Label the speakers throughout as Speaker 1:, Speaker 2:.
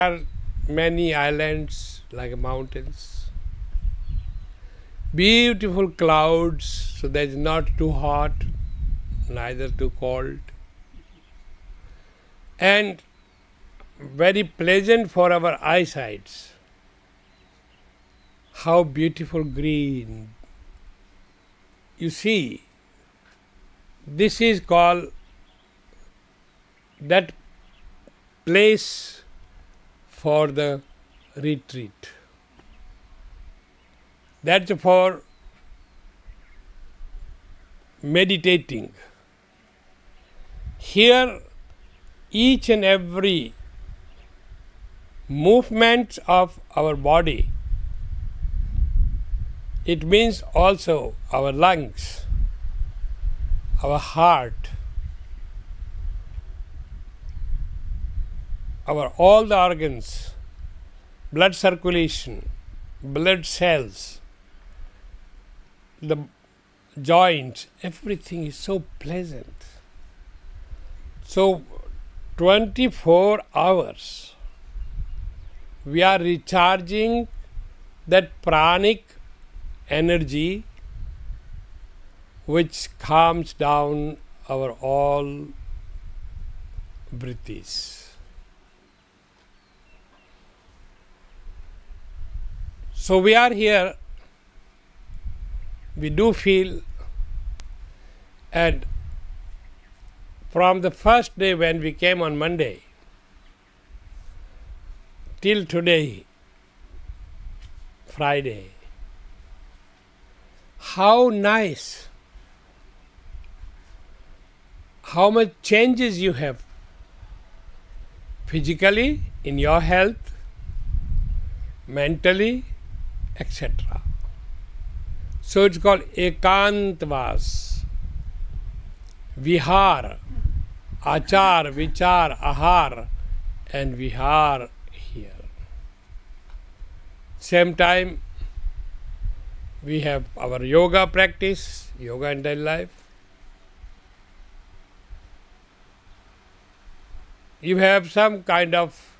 Speaker 1: are many islands like mountains, beautiful clouds, so that it's not too hot, neither too cold, and very pleasant for our eyesight. How beautiful green. You see, this is called that place for the retreat. That's for meditating. Here, each and every movement of our body, it means also our lungs, our heart, our all the organs, blood circulation, blood cells, the joints, everything is so pleasant. So 24 hours we are recharging that pranic energy which calms down our all breathes. So we are here, we do feel, and from the first day when we came on Monday till today, Friday, how nice, how much changes you have physically, in your health, mentally, etc. So it's called Ekantavas, Vihar, Achar, Vichar, Ahar, and Vihar here. Same time, we have our yoga practice, yoga in daily life. You have some kind of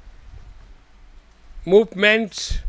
Speaker 1: movements.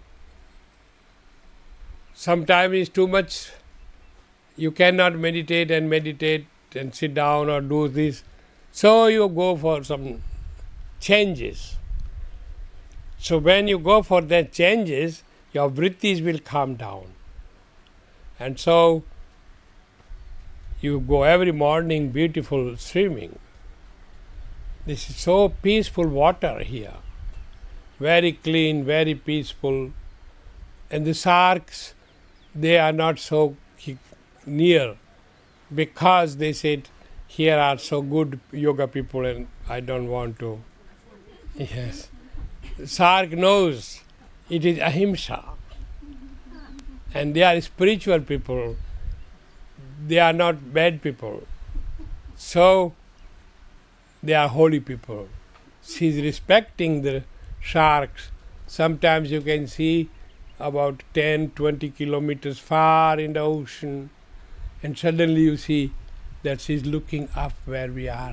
Speaker 1: Sometimes it's too much. You cannot meditate and sit down or do this. So you go for some changes. So when you go for the changes, your vrittis will calm down. And so you go every morning beautiful swimming. This is so peaceful water here. Very clean, very peaceful. And the sharks, they are not so near because they said here are so good yoga people and I don't want to. Yes. Shark knows it is ahimsa. And they are spiritual people. They are not bad people. So they are holy people. She is respecting the sharks. Sometimes you can see about 10, 20 kilometers far in the ocean, and suddenly you see that she is looking up where we are.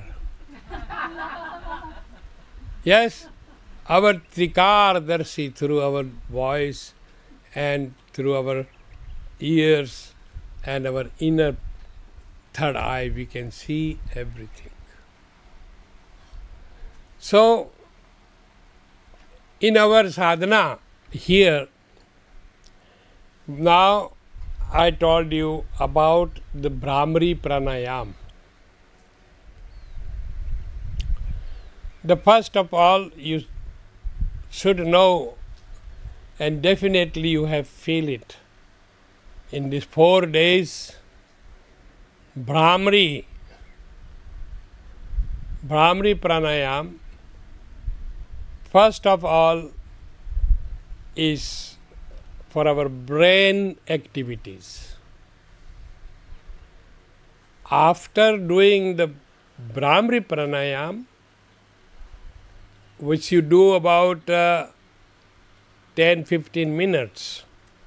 Speaker 1: Yes, our Trikardarshi, through our voice and through our ears and our inner third eye, we can see everything. So, in our sadhana here, now I told you about the Bhramari Pranayam. The first of all, you should know, and definitely you have feel it. In these 4 days, Bhramari Pranayam, first of all, is for our brain activities. After doing the Bhramari Pranayam, which you do about 10-15 minutes,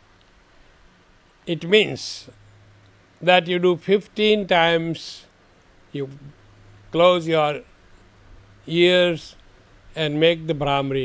Speaker 1: it means that you do 15 times, you close your ears and make the Bhramari.